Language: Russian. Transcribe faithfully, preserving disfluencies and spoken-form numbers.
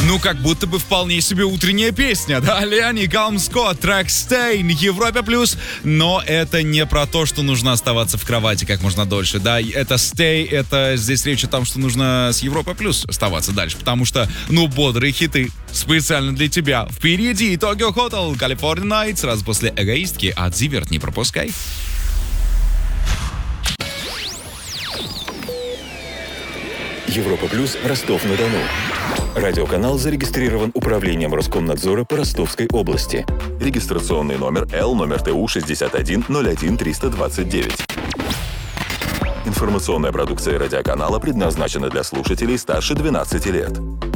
Ну, как будто бы вполне себе утренняя песня, да? Леони Калм Скотт, трек «Stay» на Европе плюс. Но это не про то, что нужно оставаться в кровати как можно дольше, да? Это «Stay», это здесь речь о том, что нужно с Европы плюс оставаться дальше, потому что, ну, бодрые хиты специально для тебя. Впереди Tokyo Hotel, California Night, сразу после «Эгоистки» от Зиверт. Не пропускай. Европа плюс, Ростов-на-Дону. Радиоканал зарегистрирован Управлением Роскомнадзора по Ростовской области. Регистрационный номер Л, номер ТУ шестьдесят один ноль один триста двадцать девять. Информационная продукция радиоканала предназначена для слушателей старше двенадцати лет.